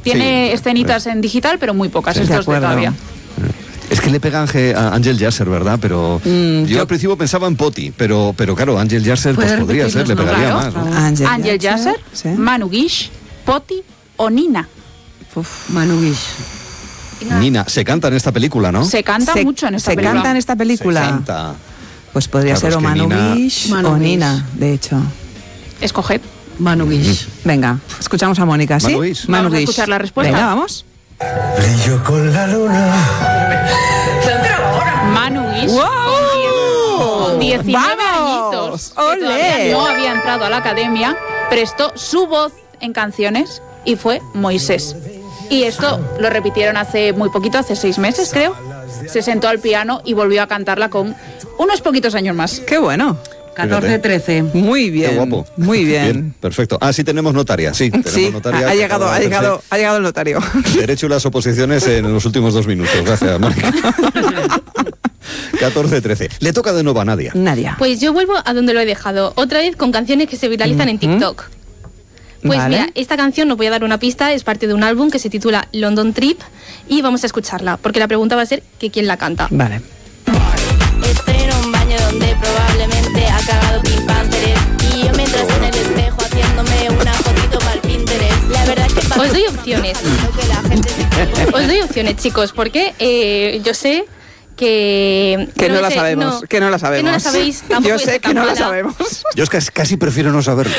Tiene escenitas en digital, pero muy pocas, Sí, estos de todavía. Es que le pega a Ángel Yasser, ¿verdad? Pero yo al principio pensaba en Poti, pero claro, Ángel Yasser pues podría ser, le pegaría más, ¿no? Ángel Yasser, sí. Manu Guix, Poti o Nina. Manu Guix. Nina, se canta en esta película, ¿no? Se canta mucho en esta película. ¿Se canta en esta película? Se canta. Pues podría Claro, ser es o que Manu Nina- Guix Manu o Guix. Nina, de hecho. Escoged. Manu Guix. Venga, escuchamos a Mónica, ¿sí? Manu Guix. Vamos a escuchar la respuesta. Venga, vamos. Brillo con la luna. Manu Guix, ¡Wow! con 19 ¡Vamos! añitos, que ¡Olé! todavía no había entrado a la academia, prestó su voz en canciones y fue Moisés. Y esto lo repitieron hace muy poquito, hace 6 meses creo. Se sentó al piano y volvió a cantarla con unos poquitos años más. ¡Qué bueno! 14-13. Muy bien. Qué guapo. Muy bien. Perfecto. Ah, sí, tenemos notaria. Sí, tenemos Sí, notaria. ha que llegado acaba de hacerse el notario. Derecho y las oposiciones en los últimos 2 minutos. Gracias, Mónica. 14-13. Le toca de nuevo a Nadia. Nadia. Pues yo vuelvo a donde lo he dejado, otra vez con canciones que se viralizan en TikTok. Pues Vale. mira, esta canción, os voy a dar una pista, es parte de un álbum que se titula London Trip y vamos a escucharla, porque la pregunta va a ser que quién la canta. Vale. Estoy en un baño donde probablemente ha cagado Pink Panther y yo mientras en el espejo haciéndome una fotito para el Pinterest. La verdad es que Os doy opciones. que la gente se Os doy opciones, chicos, porque yo sé que no la sé, sabemos, que no la sabemos. Que no la sabéis, tampoco Yo voy a sé ser que tan no la mala. sabemos. Yo es que casi prefiero no saberlo.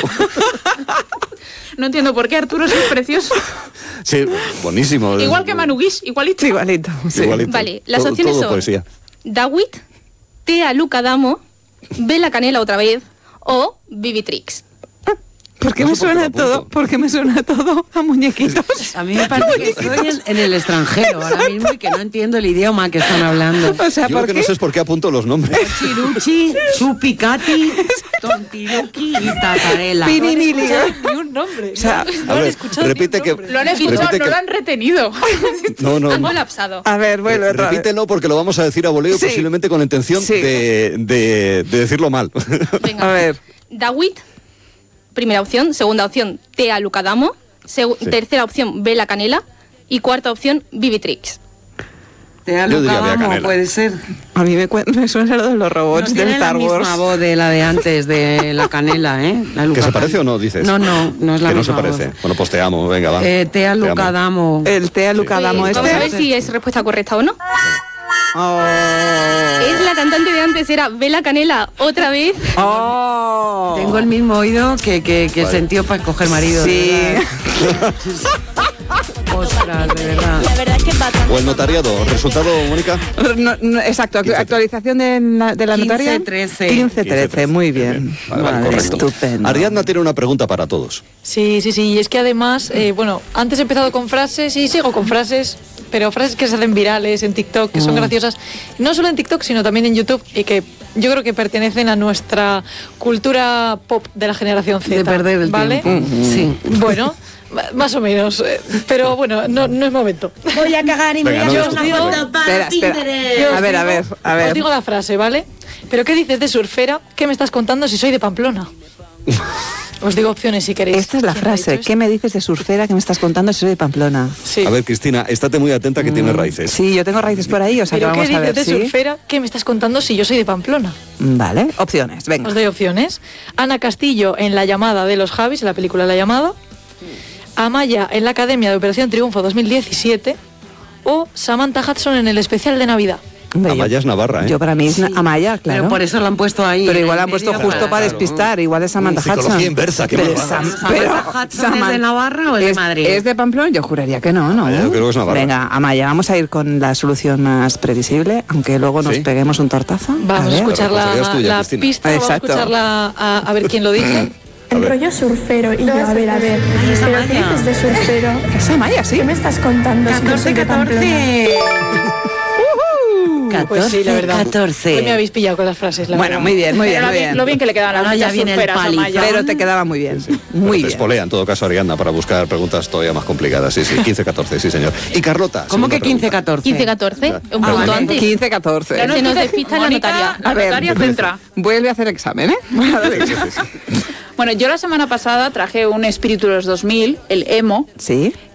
No entiendo por qué, Arturo, es precioso. Sí, buenísimo. Igual que Manu Guix, igualito. Igualito. Sí. Igualito. Vale, las Todo- opciones todo son poesía. Dawit, Tea Luca Damo, Ve la Canela otra vez o Vivitrix. ¿Por qué No me sé por qué suena lo apunto. todo? ¿Por qué me suena todo a muñequitos? A mí me parece que estoy en el extranjero ahora mismo y que no entiendo el idioma que están hablando. O sea, Yo ¿por lo que qué? no sé es por qué apunto los nombres. Chiruchi, Chupicati, Tontiruki y Tatarela. Pininili. Ni un nombre. O sea, A ver, repite que... Lo han escuchado, repite no que- lo han retenido. No. Han colapsado. a ver, vuelve otra vez. Repítelo porque lo vamos a decir a voleo, Sí. posiblemente con la intención Sí. de decirlo mal. Venga. A ver. Dawit, primera opción. Segunda opción, Tea Luca Damo. Tercera opción, Ve la Canela. Y cuarta opción, Vivitrix. Tea Yo diría Luca Bea Damo, Canela. puede ser. A mí me suena lo de los No robots de tiene Star la Wars. misma voz de la de antes, de la Canela, ¿eh? La Luca ¿Que se Damo. parece o no, dices? No es la Que no se misma parece. voz. Bueno, pues te amo, venga, va. Tea Te Luca amo. Damo. El Tea Luca Damo Vamos a ver este. si es respuesta correcta o no. Oh. Es la cantante de antes, era Ve la Canela otra vez. Oh. Tengo el mismo oído que sentido para escoger marido. Sí. de verdad. Ostras, de verdad. La verdad es que bastante. O el notariado. ¿Resultado, Mónica? Exacto, 15-13. actualización de la notaria. 15-13. 15-13, muy bien. Vale, correcto. Estupendo. Ariadna tiene una pregunta para todos. Sí. Y es que además, bueno, antes he empezado con frases y sigo con frases, pero frases que se hacen virales en TikTok, que son graciosas. No solo en TikTok, sino también en YouTube y que yo creo que pertenecen a nuestra cultura pop de la generación Z. De perder el ¿vale? tiempo. Sí. Bueno, más o menos. Pero bueno, no es momento. Voy a cagar y me Venga, voy a no hacer digo- una foto para Espera. Pinterest. Yo os A ver. Os digo la frase, ¿vale? ¿Pero qué dices de surfera? ¿Qué me estás contando si soy de Pamplona? Os digo opciones si queréis. Esta es la ¿Quién ha frase. dicho ¿Qué me dices de surfera que me estás contando si soy de Pamplona? esto? Sí. A ver, Cristina, estate muy atenta que tiene raíces. Sí, yo tengo raíces por ahí, o sea que ¿Pero qué vamos a dices ver de si... surfera? ¿Qué me estás contando si yo soy de Pamplona? Vale, opciones, venga. Os doy opciones. Ana Castillo en La llamada de los Javis, en la película La llamada. Amaya en la Academia de Operación Triunfo 2017. O Samantha Hudson en el especial de Navidad. Hombre, Amaya es Navarra, ¿eh? Yo para mí es Amaya, claro. Pero por eso lo han puesto ahí. Pero en igual el han puesto medio justo para claro. despistar, igual es Samantha Hudson. Psicología inversa, qué Pero malvada. ¿Samantha Hudson es de Navarra o es de Madrid? ¿Es de Pamplona? Yo juraría que no, ¿no? Yo creo que es Navarra. Venga, Amaya, vamos a ir con la solución más previsible, aunque luego nos ¿Sí? peguemos un tortazo. Vamos a ver. escuchar La responsabilidad es tuya, la Cristina. pista, vamos a Exacto. escucharla a ver quién lo dice. El rollo surfero y yo, a ver, ¿pero qué dices de surfero? Es Amaya, sí. ¿Qué me estás contando? si yo soy de Pamplona? 14, Pues sí, la verdad. 14. Hoy me habéis pillado con las frases, la Bueno, verdad. muy bien, muy bien, Pero muy bien. lo bien que le quedaban las Ahora ya muchas viene el surferas a palizón. Amaya. Pero te quedaba muy bien. Muy Te bien. espolea en todo caso Ariadna para buscar preguntas todavía más complicadas. Sí, 15-14, sí, señor. Y Carlota. ¿Cómo segunda que 15-14? 15-14, un Ah, punto vale. antes. 15-14. Ya no Se nos empiece, despista la Mónica, notaria. La A ver, notaria centra. Vuelve a hacer examen, ¿eh? Voy a dar examen. Bueno, yo la semana pasada traje un espíritu de los 2000, el emo, Sí.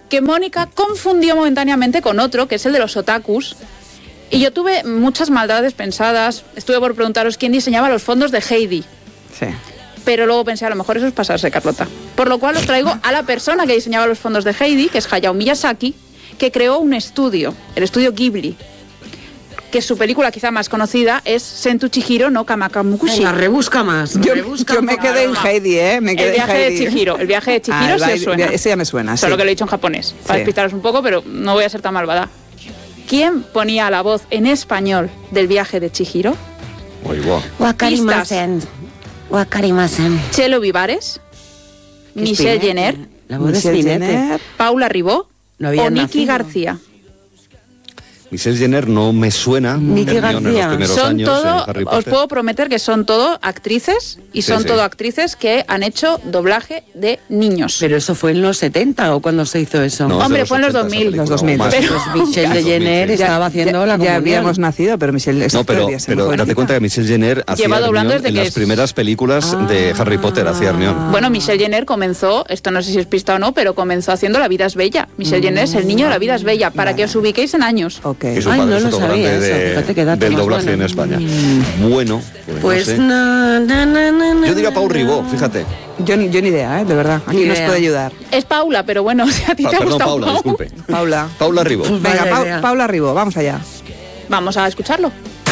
que Mónica confundió momentáneamente con otro, que es el de los otakus. Y yo tuve muchas maldades pensadas. Estuve por preguntaros quién diseñaba los fondos de Heidi. Sí. Pero luego pensé, a lo mejor eso es pasarse, Carlota. Por lo cual os traigo a la persona que diseñaba los fondos de Heidi, que es Hayao Miyazaki, que creó un estudio, el estudio Ghibli, que su película quizá más conocida es Sentu Chihiro no Kamakamukushi. Venga, rebusca más. Yo me quedé en Heidi, ¿eh? Me quedé El viaje en Heidi. de Chihiro. El viaje de Chihiro sí os suena. Ese ya me suena, Solo sí. que lo he dicho en japonés, para Sí. despistaros un poco, pero no voy a ser tan malvada. ¿Quién ponía la voz en español del viaje de Chihiro? Muy guau. Wakarimasen. Wakarimasen. Chelo Vivares, Michelle Jenner, La voz de Michelle Spinetta. Jenner. Paula Ribó No había o Nikki nacido. García. Michelle Jenner no me suena. Nikki Hermione en los García. primeros Son años todo, en Harry os Potter. puedo prometer que son todo actrices y Sí, son sí. todo actrices que han hecho doblaje de niños. Pero eso fue en los 70 o cuando se hizo eso. No, es de Hombre, fue en los 80 esa 2000. película, Los 2000. o más. Pero- Pues Michelle de Jenner sí. estaba haciendo la Ya comunión. habíamos nacido, pero Michelle No, pero date cuenta que Michelle Jenner hacía doblando Hermione desde en que las es- primeras películas de Harry Potter, hacía Hermione. Bueno, Michelle Jenner comenzó, esto no sé si es pista o no, pero comenzó haciendo La vida es bella. Michelle Jenner es el niño de La vida es bella, para que os ubiquéis en años. Ok. Y su Ay, padre no es lo otro sabía grande eso, fíjate qué dato del más doblaje bueno. en España. Bueno, Pues no sé. na. Yo diría Pau Ribó, fíjate. Yo ni idea, de verdad. Aquí Ni nos idea. puede ayudar. Es Paula, pero bueno, si a ti te Perdón, gusta Paula, Pau, disculpe. Paula. Paula Ribó. Venga, Vaya idea. Paula Ribó, vamos allá. vamos a escucharlo.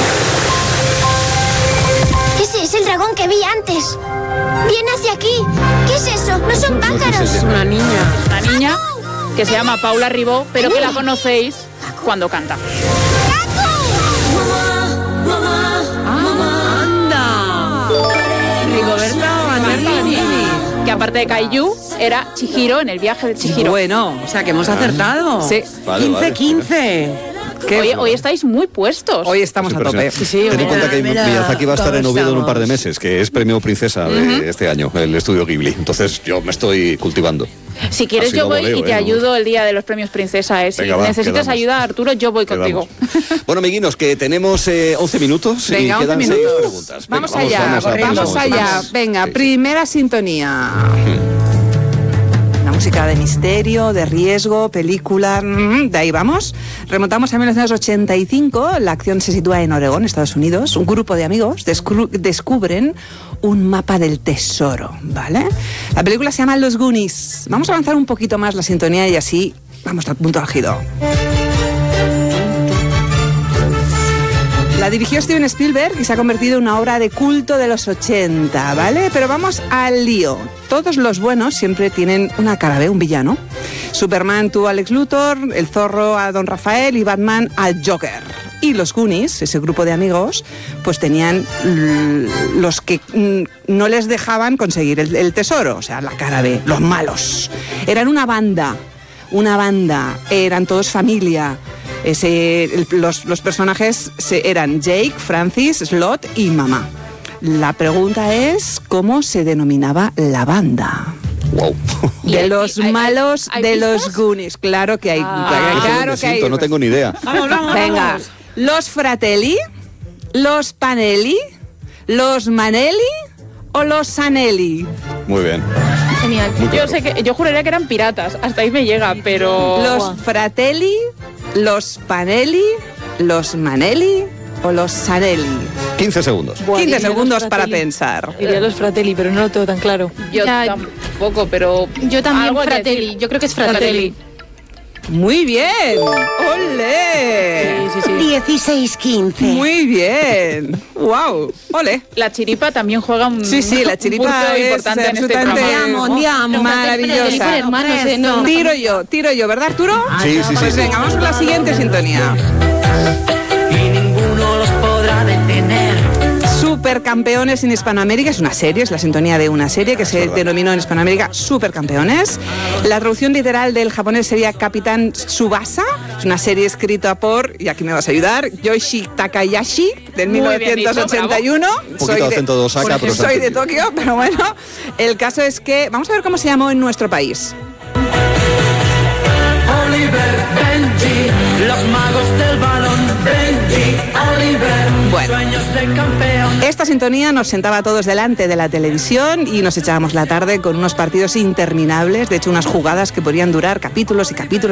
Ese es el dragón que vi antes. Viene hacia aquí. ¿Qué es eso? No son pájaros. Es una niña. Una niña que se llama Paula Ribó, pero que la conocéis cuando canta. ¡Anda! Rigoberta Bandini. Que aparte de Kaiju, era Chihiro en el viaje de Chihiro. Bueno, O sea, que hemos acertado. Sí. Vale, vale. 15-15. Hoy estáis muy puestos. hoy estamos Es a tope. impresionante. Ten en cuenta que Miyazaki va a estar en Oviedo en un par de meses, que es premio princesa de este año, el estudio Ghibli. Entonces yo me estoy cultivando. Si quieres Así yo lo voy voleo, y te ¿no? ayudo el día de los premios princesa. Si Venga, va, necesitas quedamos. ayuda, Arturo, yo voy Quedamos. contigo. Bueno, amiguinos, que tenemos 11 minutos Venga, y 11 quedan 6 minutos. preguntas. Venga, Vamos allá, vamos allá. Venga, Sí. primera sintonía. Una música de misterio, de riesgo, película, de ahí vamos. Remontamos a 1985, la acción se sitúa en Oregón, Estados Unidos. Un grupo de amigos descubren un mapa del tesoro, ¿vale? La película se llama Los Goonies. Vamos a avanzar un poquito más la sintonía y así vamos al punto álgido. La dirigió Steven Spielberg y se ha convertido en una obra de culto de los 80, ¿vale? Pero vamos al lío. Todos los buenos siempre tienen una cara B, un villano. Superman tuvo a Lex Luthor, el Zorro a Don Rafael y Batman al Joker. Y los Goonies, ese grupo de amigos, pues tenían los que no les dejaban conseguir el tesoro, o sea, la cara B, los malos. Eran una banda, eran todos familia. Los personajes eran Jake, Francis, Slot y Mamá. La pregunta es, ¿cómo se denominaba la banda? Wow. De los malos ¿hay de pistas? los Goonies. Claro que hay. Claro que hay. No tengo ni idea. Venga, los Fratelli, los Panelli, los Manelli o los Sanelli. Muy bien. Genial. Muy claro. Yo juraría que eran piratas, hasta ahí me llega, pero... Los Fratelli, los Panelli, los Manelli o los Sanelli. 15 segundos. 15 segundos los para Fratelli. pensar. Diría los Fratelli, pero no lo tengo tan claro. Yo Ya- tampoco, pero... Yo también, algo hay que Fratelli. decir. Yo creo que es Fratelli. Muy bien. ¡Ole! Sí, sí. 16-15. Muy bien. ¡Wow! ¡Ole! La chiripa también juega un Sí, la un chiripa punto es importante en este absolutamente programa. Andiamo. maravillosa. Hermanos, no. Tiro yo, ¿verdad, Arturo? Sí, sí, Pues sí. venga, vamos con la siguiente sintonía. y ninguno los podrá detener. Supercampeones en Hispanoamérica es una serie, es la sintonía de una serie que se denominó en Hispanoamérica Supercampeones. La traducción literal del japonés sería Capitán Tsubasa. Es una serie escrita por, y aquí me vas a ayudar, Yoshi Takayashi, del Muy bien dicho, 1981. Un poquito de acento de Osaka, pero se soy de entendido. Tokio, pero bueno. El caso es que, vamos a ver cómo se llamó en nuestro país. Oliver, Benji, los magos del balón. Benji, Oliver, Bueno. sueños de campeón. Esta esta sintonía nos sentaba a todos delante de la televisión y nos echábamos la tarde con unos partidos interminables, de hecho unas jugadas que podrían durar capítulos y capítulos